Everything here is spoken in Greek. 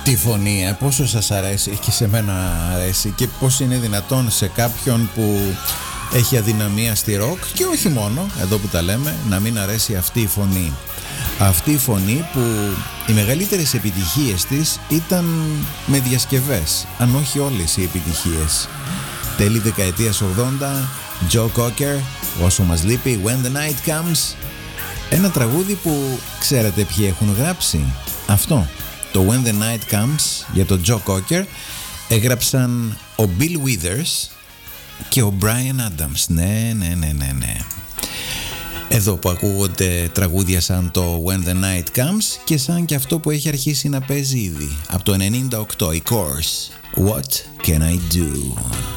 τη φωνή, πόσο σας αρέσει, και σε μένα αρέσει, και πώς είναι δυνατόν σε κάποιον που έχει αδυναμία στη ροκ, και όχι μόνο, εδώ που τα λέμε, να μην αρέσει αυτή η φωνή. Αυτή η φωνή που οι μεγαλύτερες επιτυχίες της ήταν με διασκευές, αν όχι όλες οι επιτυχίες. Τέλη δεκαετίας 80, Joe Cocker, όσο μας λείπει, When the Night Comes. Ένα τραγούδι που ξέρετε ποιοι έχουν γράψει? Αυτό, το When the Night Comes, για τον Joe Cocker έγραψαν ο Bill Withers και ο Bryan Adams. Ναι. Εδώ που ακούγονται τραγούδια σαν το When the Night Comes και σαν και αυτό που έχει αρχίσει να παίζει ήδη από το 98, η Course, What Can I Do.